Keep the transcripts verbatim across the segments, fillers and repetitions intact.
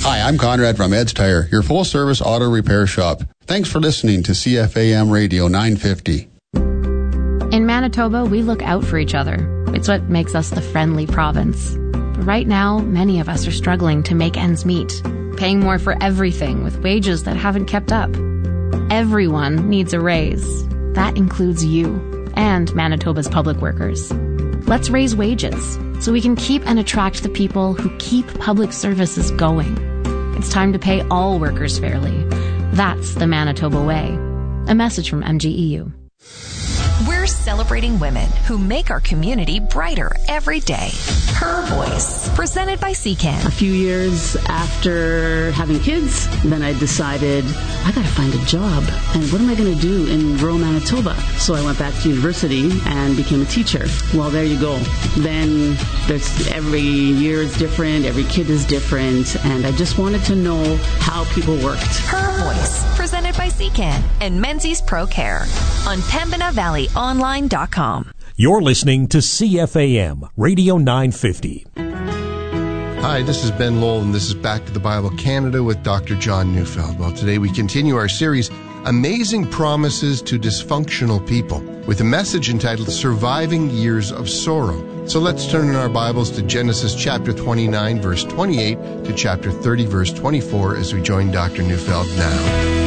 Hi, I'm Conrad from Ed's Tire, your full-service auto repair shop. Thanks for listening to C F A M Radio nine fifty. In Manitoba, we look out for each other. It's what makes us the friendly province. But right now, many of us are struggling to make ends meet, paying more for everything with wages that haven't kept up. Everyone needs a raise. That includes you and Manitoba's public workers. Let's raise wages so we can keep and attract the people who keep public services going. It's time to pay all workers fairly. That's the Manitoba way. A message from M G E U. We're celebrating women who make our community brighter every day. Her Voice, presented by C C A N. A few years after having kids, then I decided I got to find a job. And what am I going to do in rural Manitoba? So I went back to university and became a teacher. Well, there you go. Then there's every year is different, every kid is different, and I just wanted to know how people worked. Her Voice, presented by C C A N and Menzies Pro Care on Pembina Valley Online dot com. You're listening to C F A M Radio nine fifty. Hi, this is Ben Lowell, and this is Back to the Bible Canada with Doctor John Neufeld. Well, today we continue our series, Amazing Promises to Dysfunctional People, with a message entitled Surviving Years of Sorrow. So let's turn in our Bibles to Genesis chapter twenty-nine, verse twenty-eight, to chapter thirty, verse twenty-four, as we join Doctor Neufeld now.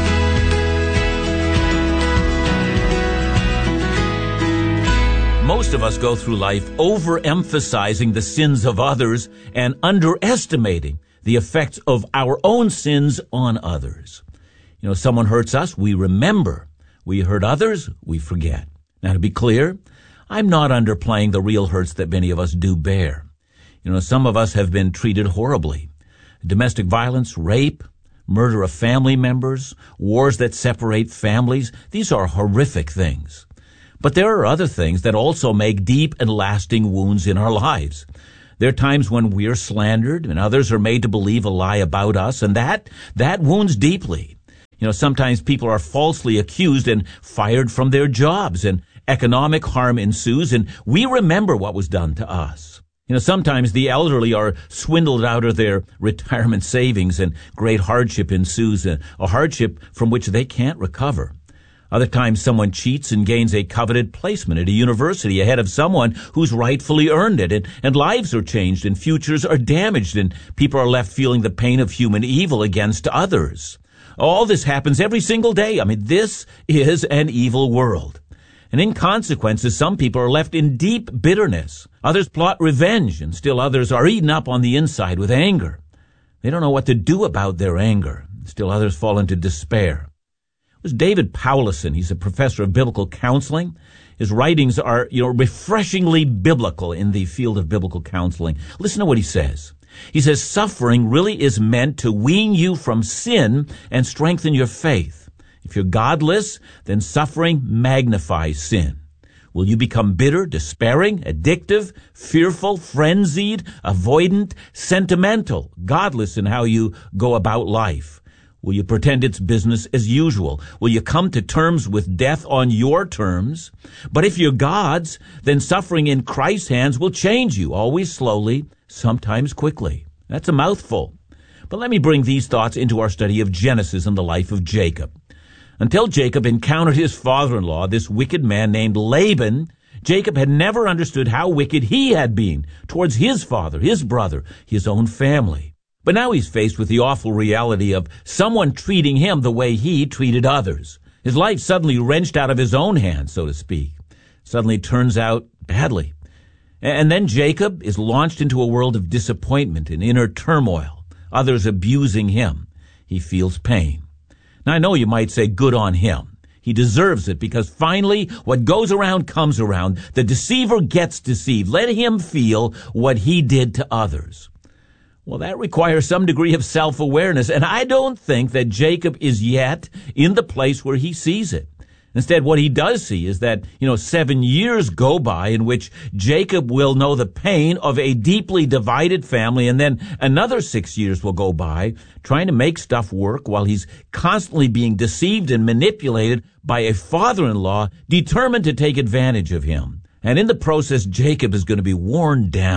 Most of us go through life overemphasizing the sins of others and underestimating the effects of our own sins on others. You know, someone hurts us, we remember. We hurt others, we forget. Now, to be clear, I'm not underplaying the real hurts that many of us do bear. You know, some of us have been treated horribly. Domestic violence, rape, murder of family members, wars that separate families, these are horrific things. But there are other things that also make deep and lasting wounds in our lives. There are times when we are slandered and others are made to believe a lie about us, and that, that wounds deeply. You know, sometimes people are falsely accused and fired from their jobs, and economic harm ensues, and we remember what was done to us. You know, sometimes the elderly are swindled out of their retirement savings, and great hardship ensues, a hardship from which they can't recover. Other times someone cheats and gains a coveted placement at a university ahead of someone who's rightfully earned it, and, and lives are changed and futures are damaged, and people are left feeling the pain of human evil against others. All this happens every single day. I mean, this is an evil world. And in consequences, some people are left in deep bitterness. Others plot revenge, and still others are eaten up on the inside with anger. They don't know what to do about their anger. Still others fall into despair. It was David Powlison. He's a professor of biblical counseling. His writings are, you know, refreshingly biblical in the field of biblical counseling. Listen to what he says. He says, suffering really is meant to wean you from sin and strengthen your faith. If you're godless, then suffering magnifies sin. Will you become bitter, despairing, addictive, fearful, frenzied, avoidant, sentimental, godless in how you go about life? Will you pretend it's business as usual? Will you come to terms with death on your terms? But if you're God's, then suffering in Christ's hands will change you, always slowly, sometimes quickly. That's a mouthful. But let me bring these thoughts into our study of Genesis and the life of Jacob. Until Jacob encountered his father-in-law, this wicked man named Laban, Jacob had never understood how wicked he had been towards his father, his brother, his own family. But now he's faced with the awful reality of someone treating him the way he treated others. His life suddenly wrenched out of his own hands, so to speak. Suddenly turns out badly. And then Jacob is launched into a world of disappointment and inner turmoil, others abusing him. He feels pain. Now, I know you might say, good on him. He deserves it because finally what goes around comes around. The deceiver gets deceived. Let him feel what he did to others. Well, that requires some degree of self-awareness, and I don't think that Jacob is yet in the place where he sees it. Instead, what he does see is that, you know, seven years go by in which Jacob will know the pain of a deeply divided family, and then another six years will go by trying to make stuff work while he's constantly being deceived and manipulated by a father-in-law determined to take advantage of him. And in the process, Jacob is going to be worn down.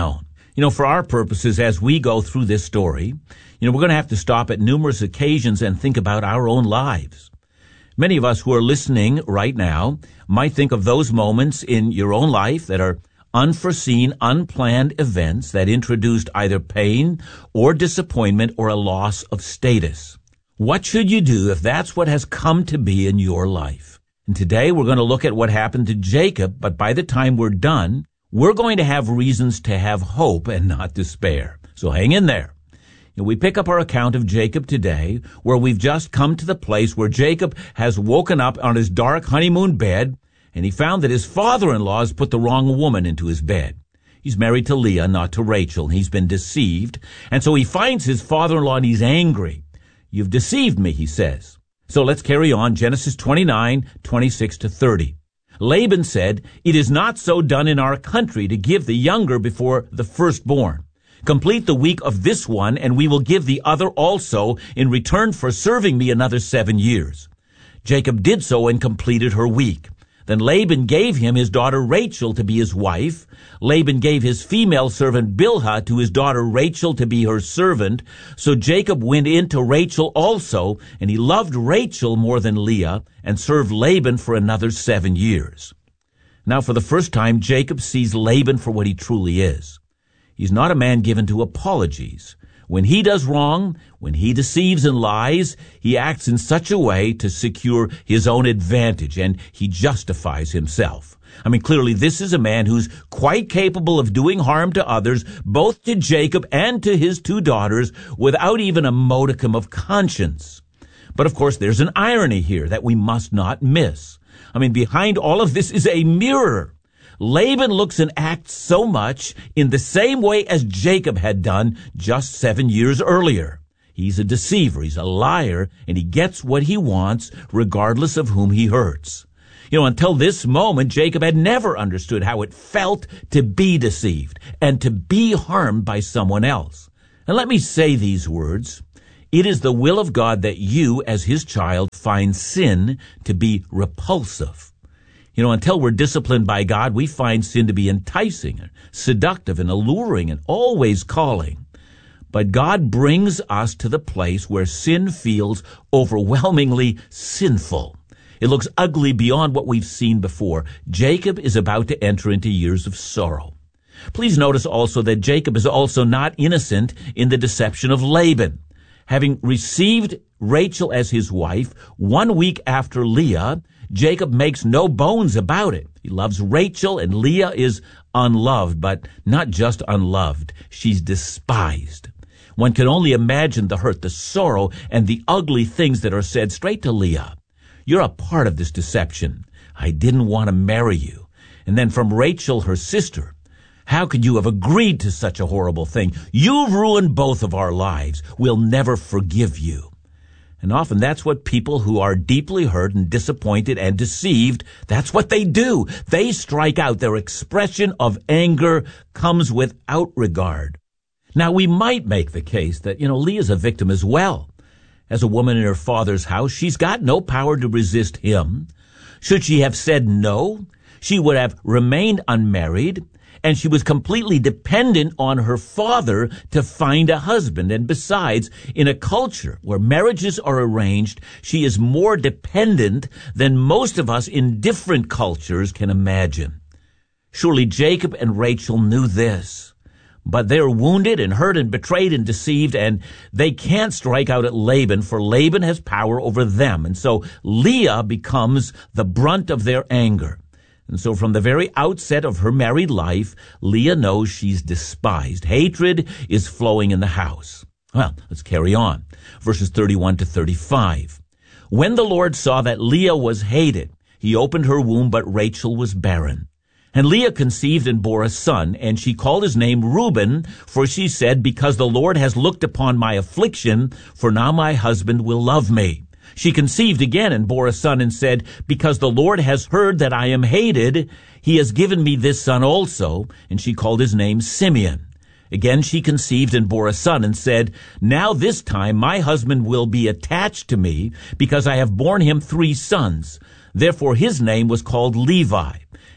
You know, for our purposes, as we go through this story, you know, we're going to have to stop at numerous occasions and think about our own lives. Many of us who are listening right now might think of those moments in your own life that are unforeseen, unplanned events that introduced either pain or disappointment or a loss of status. What should you do if that's what has come to be in your life? And today we're going to look at what happened to Jacob, but by the time we're done, we're going to have reasons to have hope and not despair. So hang in there. You know, we pick up our account of Jacob today, where we've just come to the place where Jacob has woken up on his dark honeymoon bed, and he found that his father-in-law has put the wrong woman into his bed. He's married to Leah, not to Rachel, and he's been deceived, and so he finds his father-in-law and he's angry. You've deceived me, he says. So let's carry on, Genesis twenty-nine, twenty-six to thirty. Laban said, "It is not so done in our country to give the younger before the firstborn. Complete the week of this one, and we will give the other also in return for serving me another seven years." Jacob did so and completed her week. Then Laban gave him his daughter Rachel to be his wife. Laban gave his female servant Bilhah to his daughter Rachel to be her servant. So Jacob went in to Rachel also, and he loved Rachel more than Leah, and served Laban for another seven years. Now for the first time, Jacob sees Laban for what he truly is. He's not a man given to apologies. When he does wrong, when he deceives and lies, he acts in such a way to secure his own advantage, and he justifies himself. I mean, clearly this is a man who's quite capable of doing harm to others, both to Jacob and to his two daughters, without even a modicum of conscience. But of course, there's an irony here that we must not miss. I mean, behind all of this is a mirror. Laban looks and acts so much in the same way as Jacob had done just seven years earlier. He's a deceiver, he's a liar, and he gets what he wants regardless of whom he hurts. You know, until this moment, Jacob had never understood how it felt to be deceived and to be harmed by someone else. And let me say these words. It is the will of God that you, as his child, find sin to be repulsive. You know, until we're disciplined by God, we find sin to be enticing, and seductive, and alluring, and always calling. But God brings us to the place where sin feels overwhelmingly sinful. It looks ugly beyond what we've seen before. Jacob is about to enter into years of sorrow. Please notice also that Jacob is also not innocent in the deception of Laban. Having received Rachel as his wife, one week after Leah, Jacob makes no bones about it. He loves Rachel, and Leah is unloved, but not just unloved. She's despised. One can only imagine the hurt, the sorrow, and the ugly things that are said straight to Leah. You're a part of this deception. I didn't want to marry you. And then from Rachel, her sister, how could you have agreed to such a horrible thing? You've ruined both of our lives. We'll never forgive you. And often that's what people who are deeply hurt and disappointed and deceived, that's what they do. They strike out. Their expression of anger comes without regard. Now, we might make the case that, you know, Leah's a victim as well. As a woman in her father's house, she's got no power to resist him. Should she have said no, she would have remained unmarried, and she was completely dependent on her father to find a husband. And besides, in a culture where marriages are arranged, she is more dependent than most of us in different cultures can imagine. Surely Jacob and Rachel knew this. But they're wounded and hurt and betrayed and deceived, and they can't strike out at Laban, for Laban has power over them. And so Leah becomes the brunt of their anger. And so from the very outset of her married life, Leah knows she's despised. Hatred is flowing in the house. Well, let's carry on. Verses thirty-one to thirty-five. When the Lord saw that Leah was hated, he opened her womb, but Rachel was barren. And Leah conceived and bore a son, and she called his name Reuben, for she said, because the Lord has looked upon my affliction, for now my husband will love me. She conceived again and bore a son and said, because the Lord has heard that I am hated, he has given me this son also. And she called his name Simeon. Again she conceived and bore a son and said, now this time my husband will be attached to me, because I have borne him three sons. Therefore his name was called Levi.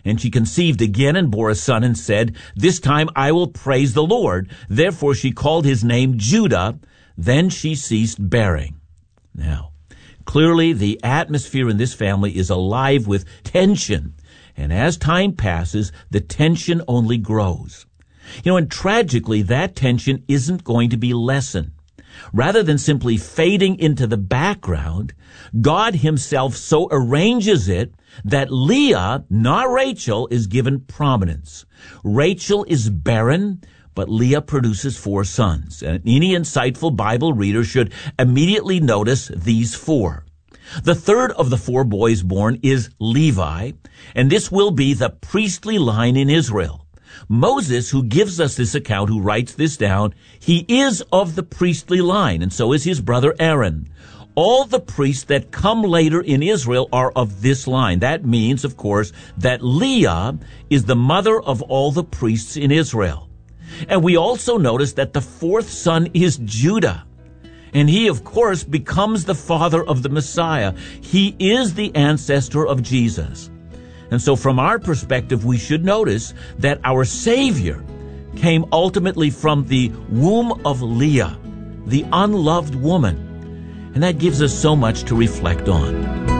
And she conceived again and bore a son and said, "This time I will praise the Lord." Therefore she called his name Judah. Then she ceased bearing. Now, clearly the atmosphere in this family is alive with tension. And as time passes, the tension only grows. You know, and tragically, that tension isn't going to be lessened. Rather than simply fading into the background, God himself so arranges it that Leah, not Rachel, is given prominence. Rachel is barren, but Leah produces four sons. And any insightful Bible reader should immediately notice these four. The third of the four boys born is Levi, and this will be the priestly line in Israel. Moses, who gives us this account, who writes this down, he is of the priestly line, and so is his brother Aaron. All the priests that come later in Israel are of this line. That means, of course, that Leah is the mother of all the priests in Israel. And we also notice that the fourth son is Judah. And he, of course, becomes the father of the Messiah. He is the ancestor of Jesus. And so from our perspective, we should notice that our Savior came ultimately from the womb of Leah, the unloved woman. And that gives us so much to reflect on.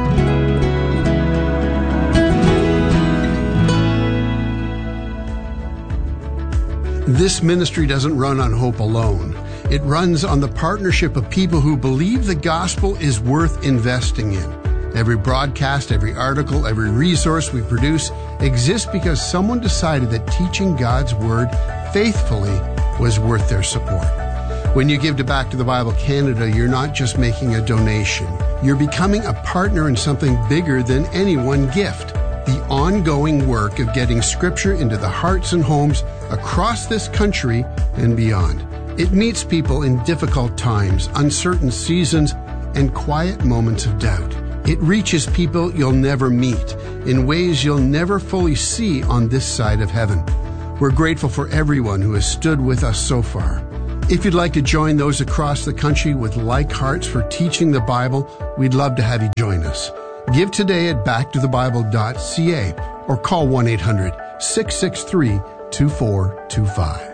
This ministry doesn't run on hope alone. It runs on the partnership of people who believe the gospel is worth investing in. Every broadcast, every article, every resource we produce exists because someone decided that teaching God's Word faithfully was worth their support. When you give to Back to the Bible Canada, you're not just making a donation. You're becoming a partner in something bigger than any one gift. The ongoing work of getting Scripture into the hearts and homes across this country and beyond. It meets people in difficult times, uncertain seasons, and quiet moments of doubt. It reaches people you'll never meet in ways you'll never fully see on this side of heaven. We're grateful for everyone who has stood with us so far. If you'd like to join those across the country with like hearts for teaching the Bible, we'd love to have you join us. Give today at back to the bible dot c a or call one eight hundred, six six three, two four two five.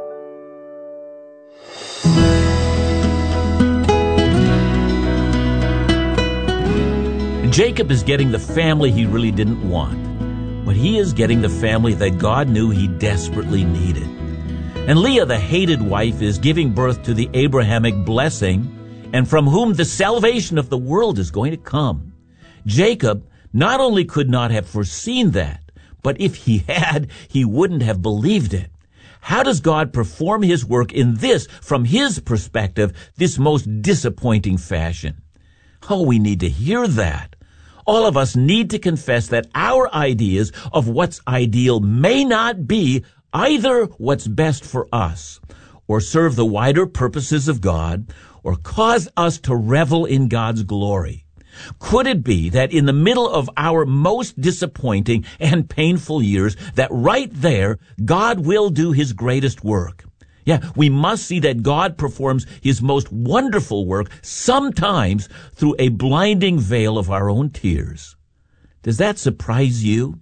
Jacob is getting the family he really didn't want, but he is getting the family that God knew he desperately needed. And Leah, the hated wife, is giving birth to the Abrahamic blessing, and from whom the salvation of the world is going to come. Jacob not only could not have foreseen that, but if he had, he wouldn't have believed it. How does God perform his work in this, from his perspective, this most disappointing fashion? Oh, we need to hear that. All of us need to confess that our ideas of what's ideal may not be either what's best for us, or serve the wider purposes of God, or cause us to revel in God's glory. Could it be that in the middle of our most disappointing and painful years, that right there, God will do his greatest work? Yeah, we must see that God performs his most wonderful work sometimes through a blinding veil of our own tears. Does that surprise you?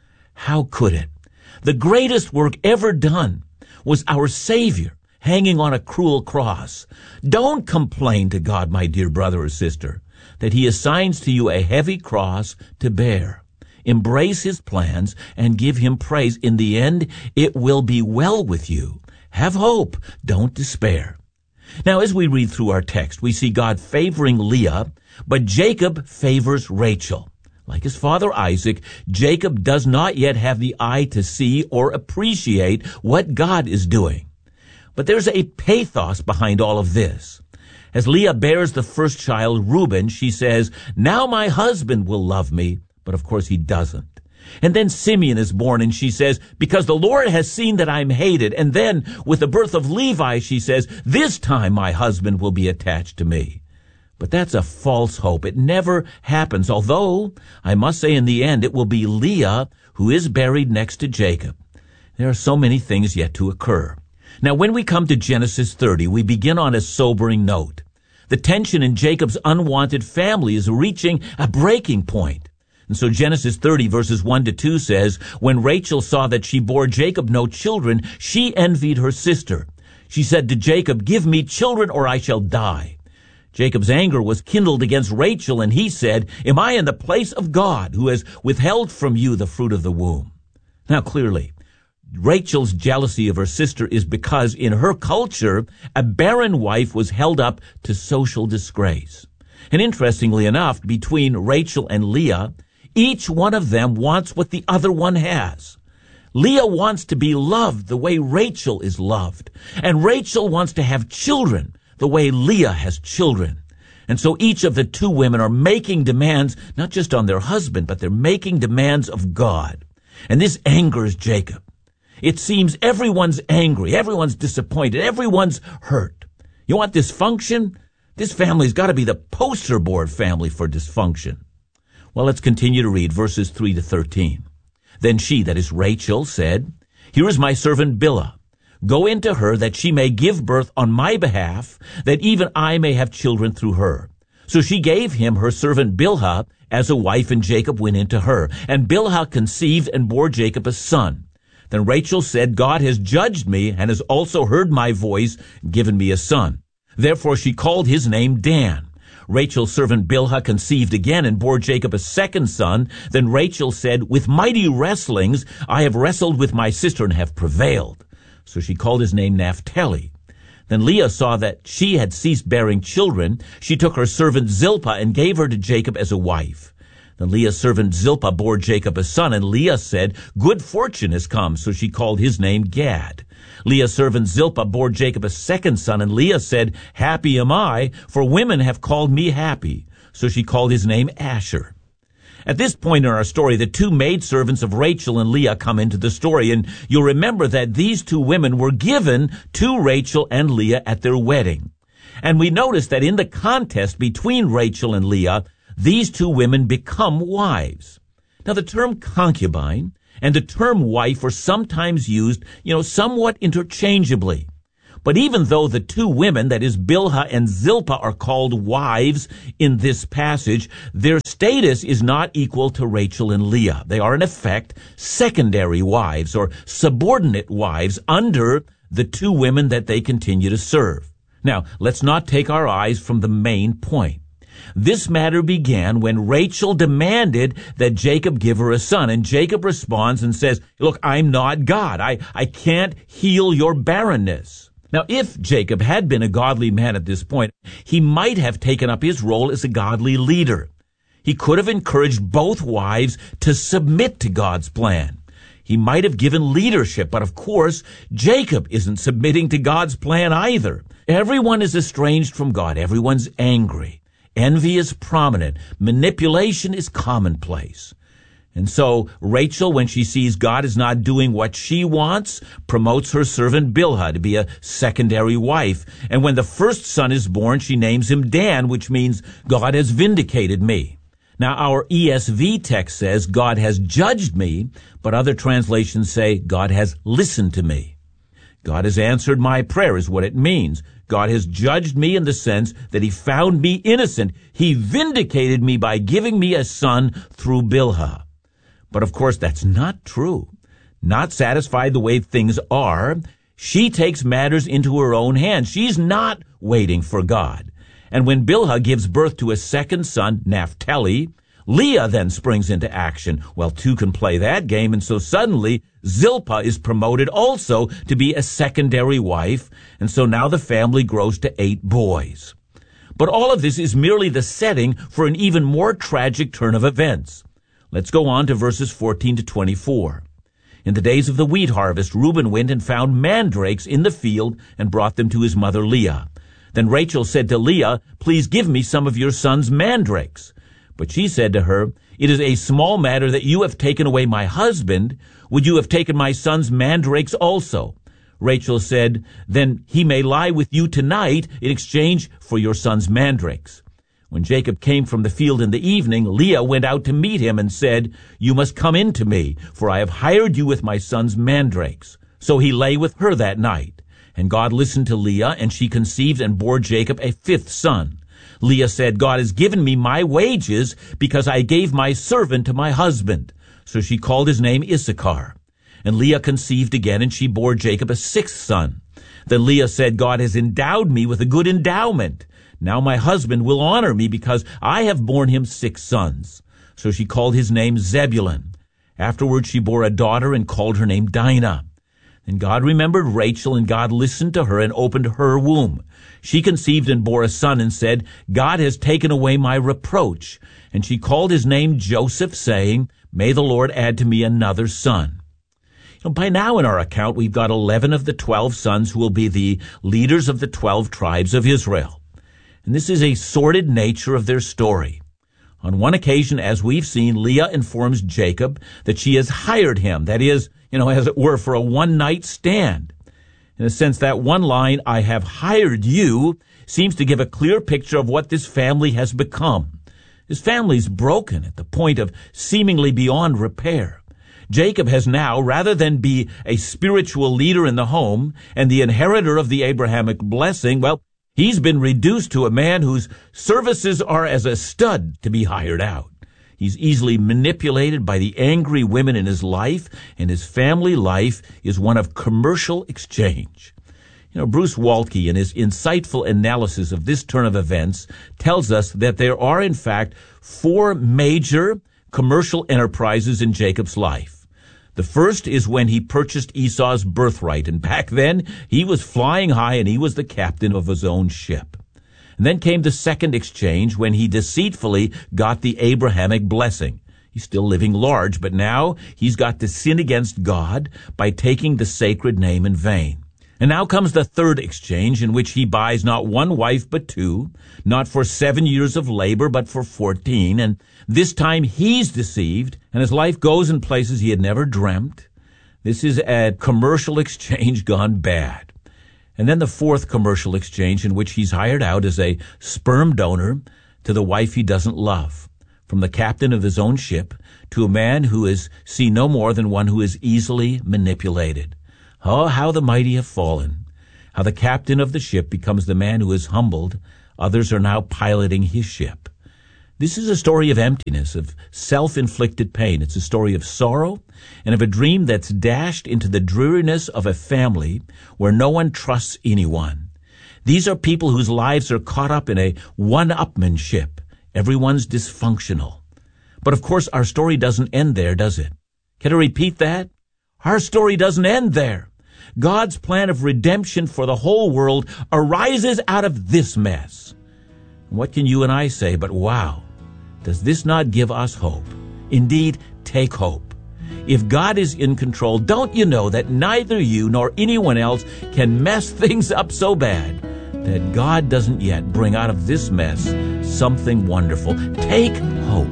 How could it? The greatest work ever done was our Savior hanging on a cruel cross. Don't complain to God, my dear brother or sister, that he assigns to you a heavy cross to bear. Embrace his plans and give him praise. In the end, it will be well with you. Have hope. Don't despair. Now, as we read through our text, we see God favoring Leah, but Jacob favors Rachel. Like his father Isaac, Jacob does not yet have the eye to see or appreciate what God is doing. But there's a pathos behind all of this. As Leah bears the first child, Reuben, she says, "Now my husband will love me," but of course he doesn't. And then Simeon is born, and she says, "Because the Lord has seen that I'm hated." And then with the birth of Levi, she says, "This time my husband will be attached to me." But that's a false hope. It never happens, although I must say in the end it will be Leah who is buried next to Jacob. There are so many things yet to occur. Now, when we come to Genesis thirty, we begin on a sobering note. The tension in Jacob's unwanted family is reaching a breaking point. And so Genesis thirty verses one to two says, when Rachel saw that she bore Jacob no children, she envied her sister. She said to Jacob, give me children or I shall die. Jacob's anger was kindled against Rachel, and he said, am I in the place of God, who has withheld from you the fruit of the womb? Now clearly, Rachel's jealousy of her sister is because in her culture, a barren wife was held up to social disgrace. And interestingly enough, between Rachel and Leah, each one of them wants what the other one has. Leah wants to be loved the way Rachel is loved, and Rachel wants to have children the way Leah has children. And so each of the two women are making demands, not just on their husband, but they're making demands of God. And this angers Jacob. It seems everyone's angry, everyone's disappointed, everyone's hurt. You want dysfunction? This family's got to be the poster board family for dysfunction. Well, let's continue to read verses three to thirteen. Then she, that is Rachel, said, here is my servant Bilhah. Go into her that she may give birth on my behalf, that even I may have children through her. So she gave him her servant Bilhah as a wife, and Jacob went into her. And Bilhah conceived and bore Jacob a son. Then Rachel said, God has judged me and has also heard my voice, given me a son. Therefore she called his name Dan. Rachel's servant Bilhah conceived again and bore Jacob a second son. Then Rachel said, with mighty wrestlings I have wrestled with my sister and have prevailed. So she called his name Naphtali. Then Leah saw that she had ceased bearing children. She took her servant Zilpah and gave her to Jacob as a wife. Then Leah's servant Zilpah bore Jacob a son, and Leah said, good fortune has come. So she called his name Gad. Leah's servant Zilpah bore Jacob a second son, and Leah said, happy am I, for women have called me happy. So she called his name Asher. At this point in our story, the two maidservants of Rachel and Leah come into the story, and you'll remember that these two women were given to Rachel and Leah at their wedding. And we notice that in the contest between Rachel and Leah, these two women become wives. Now, the term concubine and the term wife are sometimes used, you know, somewhat interchangeably. But even though the two women, that is Bilhah and Zilpah, are called wives in this passage, their status is not equal to Rachel and Leah. They are, in effect, secondary wives or subordinate wives under the two women that they continue to serve. Now, let's not take our eyes from the main point. This matter began when Rachel demanded that Jacob give her a son, and Jacob responds and says, look, I'm not God. I, I can't heal your barrenness. Now, if Jacob had been a godly man at this point, he might have taken up his role as a godly leader. He could have encouraged both wives to submit to God's plan. He might have given leadership, but of course, Jacob isn't submitting to God's plan either. Everyone is estranged from God. Everyone's angry. Envy is prominent. Manipulation is commonplace. And so Rachel, when she sees God is not doing what she wants, promotes her servant Bilhah to be a secondary wife. And when the first son is born, she names him Dan, which means God has vindicated me. Now, our E S V text says God has judged me, but other translations say God has listened to me. God has answered my prayer is what it means. God has judged me in the sense that he found me innocent. He vindicated me by giving me a son through Bilhah. But of course, that's not true. Not satisfied the way things are, she takes matters into her own hands. She's not waiting for God. And when Bilhah gives birth to a second son, Naphtali, Leah then springs into action. Well, two can play that game, and so suddenly Zilpah is promoted also to be a secondary wife, and so now the family grows to eight boys. But all of this is merely the setting for an even more tragic turn of events. Let's go on to verses fourteen to twenty-four. In the days of the wheat harvest, Reuben went and found mandrakes in the field and brought them to his mother Leah. Then Rachel said to Leah, please give me some of your son's mandrakes. But she said to her, it is a small matter that you have taken away my husband. Would you have taken my son's mandrakes also? Rachel said, then he may lie with you tonight in exchange for your son's mandrakes. When Jacob came from the field in the evening, Leah went out to meet him and said, you must come in to me, for I have hired you with my son's mandrakes. So he lay with her that night. And God listened to Leah, and she conceived and bore Jacob a fifth son. Leah said, God has given me my wages because I gave my servant to my husband. So she called his name Issachar. And Leah conceived again, and she bore Jacob a sixth son. Then Leah said, God has endowed me with a good endowment. Now my husband will honor me because I have borne him six sons. So she called his name Zebulun. Afterward she bore a daughter and called her name Dinah. And God remembered Rachel, and God listened to her and opened her womb. She conceived and bore a son and said, God has taken away my reproach. And she called his name Joseph, saying, May the Lord add to me another son. You know, by now in our account, we've got eleven of the twelve sons who will be the leaders of the twelve tribes of Israel. And this is a sordid nature of their story. On one occasion, as we've seen, Leah informs Jacob that she has hired him, that is, you know, as it were, for a one-night stand. In a sense, that one line, I have hired you, seems to give a clear picture of what this family has become. His family's broken at the point of seemingly beyond repair. Jacob has now, rather than be a spiritual leader in the home and the inheritor of the Abrahamic blessing, well, he's been reduced to a man whose services are as a stud to be hired out. He's easily manipulated by the angry women in his life, and his family life is one of commercial exchange. You know, Bruce Waltke, in his insightful analysis of this turn of events, tells us that there are, in fact, four major commercial enterprises in Jacob's life. The first is when he purchased Esau's birthright, and back then he was flying high and he was the captain of his own ship. And then came the second exchange when he deceitfully got the Abrahamic blessing. He's still living large, but now he's got to sin against God by taking the sacred name in vain. And now comes the third exchange, in which he buys not one wife but two, not for seven years of labor but for fourteen, and this time he's deceived, and his life goes in places he had never dreamt. This is a commercial exchange gone bad. And then the fourth commercial exchange, in which he's hired out as a sperm donor to the wife he doesn't love, from the captain of his own ship to a man who is seen no more than one who is easily manipulated. Oh, how the mighty have fallen, how the captain of the ship becomes the man who is humbled. Others are now piloting his ship. This is a story of emptiness, of self-inflicted pain. It's a story of sorrow and of a dream that's dashed into the dreariness of a family where no one trusts anyone. These are people whose lives are caught up in a one-upmanship. Everyone's dysfunctional. But of course, our story doesn't end there, does it? Can I repeat that? Our story doesn't end there. God's plan of redemption for the whole world arises out of this mess. What can you and I say but, wow, does this not give us hope? Indeed, take hope. If God is in control, don't you know that neither you nor anyone else can mess things up so bad that God doesn't yet bring out of this mess something wonderful? Take hope.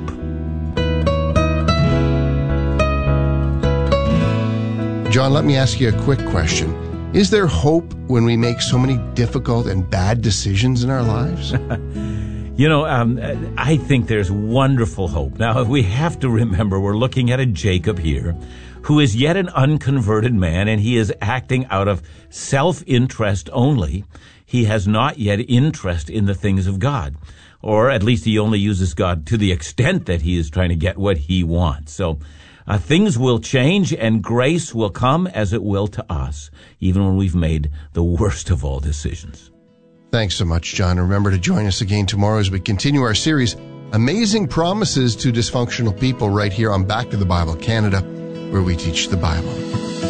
John, let me ask you a quick question. Is there hope when we make so many difficult and bad decisions in our lives? You know, um, I think there's wonderful hope. Now, we have to remember we're looking at a Jacob here who is yet an unconverted man, and he is acting out of self-interest only. He has not yet interest in the things of God, or at least he only uses God to the extent that he is trying to get what he wants. So uh, things will change, and grace will come as it will to us, even when we've made the worst of all decisions. Thanks so much, John. Remember to join us again tomorrow as we continue our series, Amazing Promises to Dysfunctional People, right here on Back to the Bible Canada, where we teach the Bible.